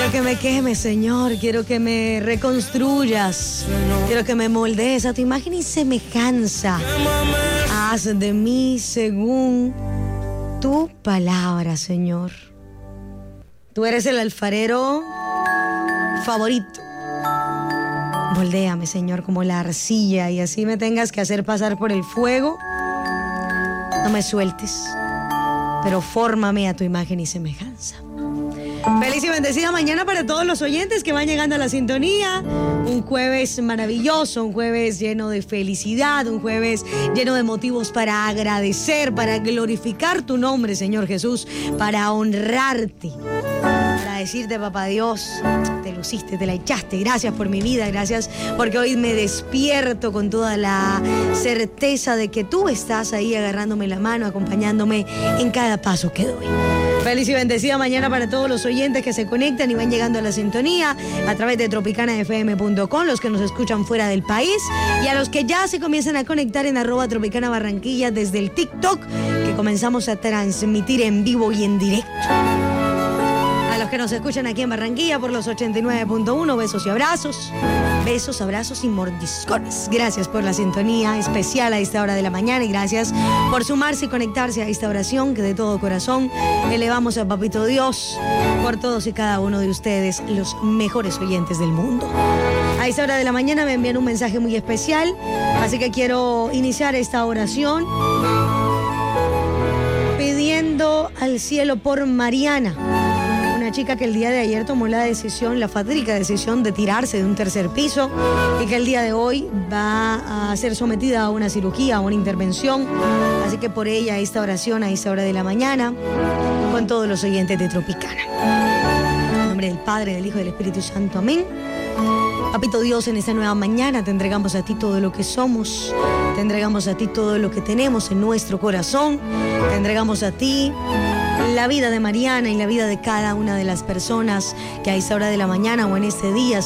Quiero que me quemes, Señor. Quiero que me reconstruyas. Quiero que me moldees a tu imagen y semejanza. Haz de mí según tu palabra, Señor. Tú eres el alfarero favorito. Moldéame, Señor, como la arcilla, y así me tengas que hacer pasar por el fuego. No me sueltes, pero fórmame a tu imagen y semejanza. Feliz y bendecida mañana para todos los oyentes que van llegando a la sintonía. Un jueves maravilloso, un jueves lleno de felicidad, un jueves lleno de motivos para agradecer, para glorificar tu nombre, Señor Jesús, para honrarte, para decirte, papá Dios, te luciste, te la echaste. Gracias por mi vida, gracias porque hoy me despierto con toda la certeza de que tú estás ahí agarrándome la mano, acompañándome en cada paso que doy. Feliz y bendecida mañana para todos los oyentes que se conectan y van llegando a la sintonía a través de tropicanafm.com, los que nos escuchan fuera del país, y a los que ya se comienzan a conectar en @tropicanabarranquilla desde el TikTok, que comenzamos a transmitir en vivo y en directo. A los que nos escuchan aquí en Barranquilla por los 89.1, besos y abrazos. Besos, abrazos y mordiscones. Gracias por la sintonía especial a esta hora de la mañana y gracias por sumarse y conectarse a esta oración que de todo corazón elevamos a Papito Dios por todos y cada uno de ustedes, los mejores oyentes del mundo. A esta hora de la mañana me envían un mensaje muy especial, así que quiero iniciar esta oración pidiendo al cielo por Mariana, una chica que el día de ayer tomó la fatídica decisión de tirarse de un tercer piso y que el día de hoy va a ser sometida a una cirugía, a una intervención. Así que por ella esta oración a esta hora de la mañana con todos los oyentes de Tropicana. En nombre del Padre, del Hijo y del Espíritu Santo. Amén. Papito Dios, en esta nueva mañana te entregamos a ti todo lo que somos, te entregamos a ti todo lo que tenemos en nuestro corazón, te entregamos a ti la vida de Mariana y la vida de cada una de las personas que a esta hora de la mañana o en este día